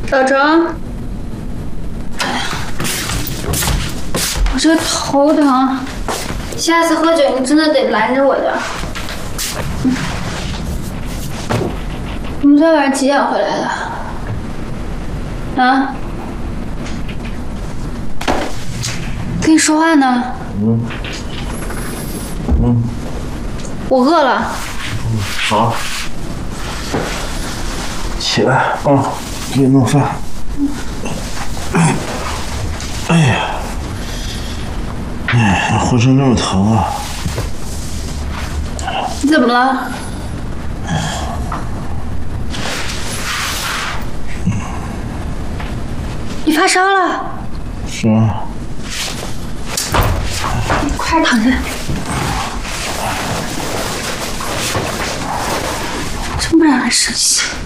小程，我这头疼，下次喝酒你真的得拦着我的。你们昨天晚上几点回来的？啊？跟你说话呢。我饿了。 好。起来啊，给你弄饭。哎呀，浑身这么疼啊！ 你怎么了？你发烧了？ 是啊。 你快躺下。真不让人生气。